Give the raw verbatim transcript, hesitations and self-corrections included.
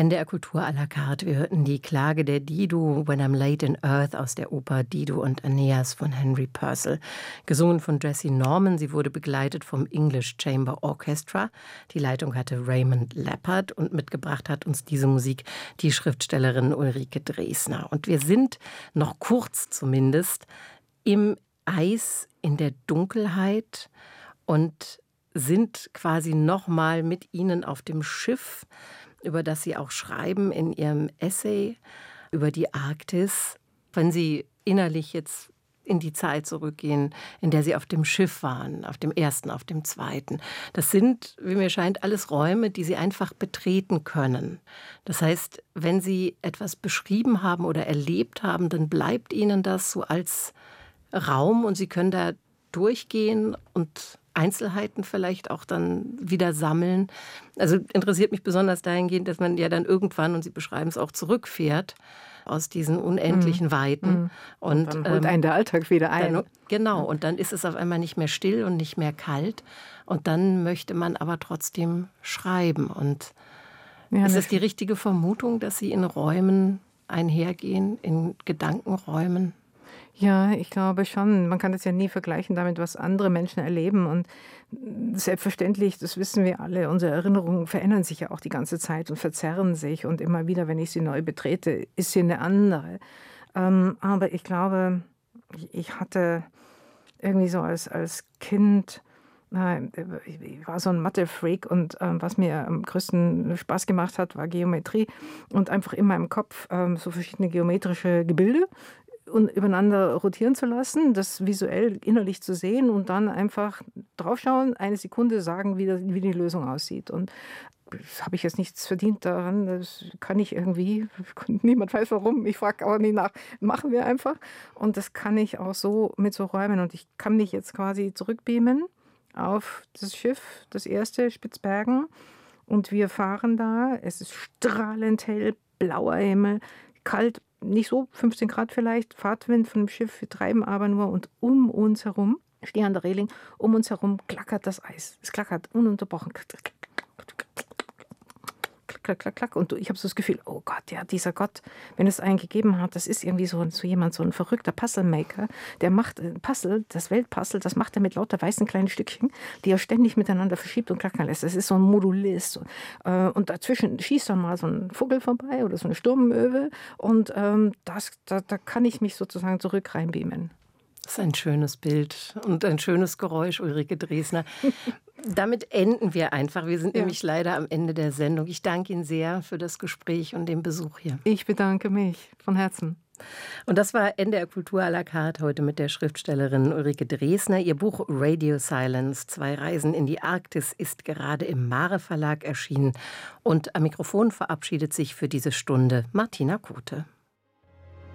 N D R Kultur à la carte. Wir hörten die Klage der Dido, When I'm Late in Earth, aus der Oper Dido und Aeneas von Henry Purcell. Gesungen von Jessie Norman. Sie wurde begleitet vom English Chamber Orchestra. Die Leitung hatte Raymond Leppard und mitgebracht hat uns diese Musik die Schriftstellerin Ulrike Dresner. Und wir sind noch kurz zumindest im Eis, in der Dunkelheit und sind quasi noch mal mit Ihnen auf dem Schiff, über das Sie auch schreiben in Ihrem Essay über die Arktis. Wenn Sie innerlich jetzt in die Zeit zurückgehen, in der Sie auf dem Schiff waren, auf dem ersten, auf dem zweiten. Das sind, wie mir scheint, alles Räume, die Sie einfach betreten können. Das heißt, wenn Sie etwas beschrieben haben oder erlebt haben, dann bleibt Ihnen das so als Raum und Sie können da durchgehen und Einzelheiten vielleicht auch dann wieder sammeln. Also interessiert mich besonders dahingehend, dass man ja dann irgendwann, und Sie beschreiben es auch, zurückfährt aus diesen unendlichen mhm. Weiten. Mhm. Und, und dann holt ähm, einen der Alltag wieder ein. Dann, genau, und dann ist es auf einmal nicht mehr still und nicht mehr kalt. Und dann möchte man aber trotzdem schreiben. Und ja, ist es die richtige Vermutung, dass Sie in Räumen einhergehen, in Gedankenräumen? Ja, ich glaube schon. Man kann das ja nie vergleichen damit, was andere Menschen erleben. Und selbstverständlich, das wissen wir alle, unsere Erinnerungen verändern sich ja auch die ganze Zeit und verzerren sich. Und immer wieder, wenn ich sie neu betrete, ist sie eine andere. Ähm, aber ich glaube, ich hatte irgendwie so als, als Kind, ich war so ein Mathe-Freak und ähm, was mir am größten Spaß gemacht hat, war Geometrie. Und einfach in meinem Kopf ähm, so verschiedene geometrische Gebilde und übereinander rotieren zu lassen, das visuell innerlich zu sehen und dann einfach draufschauen, eine Sekunde sagen, wie, das, wie die Lösung aussieht. Und das habe ich jetzt nichts verdient daran, das kann ich irgendwie, niemand weiß warum, ich frage auch nicht nach, machen wir einfach. Und das kann ich auch so mit so Räumen und ich kann mich jetzt quasi zurückbeamen auf das Schiff, das erste, Spitzbergen, und wir fahren da, es ist strahlend hell, blauer Himmel, kalt, nicht so, fünfzehn Grad vielleicht, Fahrtwind von dem Schiff, wir treiben aber nur und um uns herum, ich stehe an der Reling, um uns herum klackert das Eis. Es klackert ununterbrochen. Klack, klack, klack. Und ich habe so das Gefühl, oh Gott, ja, dieser Gott, wenn es einen gegeben hat, das ist irgendwie so, so jemand, so ein verrückter Puzzle-Maker, der macht ein Puzzle, das Weltpuzzle, das macht er mit lauter weißen kleinen Stückchen, die er ständig miteinander verschiebt und klackern lässt. Das ist so ein Modulist. Und dazwischen schießt dann mal so ein Vogel vorbei oder so eine Sturmmöwe und ähm, das, da, da kann ich mich sozusagen zurück reinbeamen. Das ist ein schönes Bild und ein schönes Geräusch, Ulrike Dresner. Damit enden wir einfach. Wir sind ja. nämlich leider am Ende der Sendung. Ich danke Ihnen sehr für das Gespräch und den Besuch hier. Ich bedanke mich von Herzen. Und das war N D R Kultur à la carte heute mit der Schriftstellerin Ulrike Dresner. Ihr Buch Radio Silence, zwei Reisen in die Arktis, ist gerade im Mare Verlag erschienen. Und am Mikrofon verabschiedet sich für diese Stunde Martina Kote.